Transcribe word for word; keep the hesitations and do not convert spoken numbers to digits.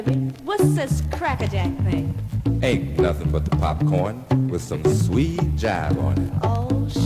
What's this crackerjack thing? Ain't nothing but the popcorn with some sweet jive on it. Oh,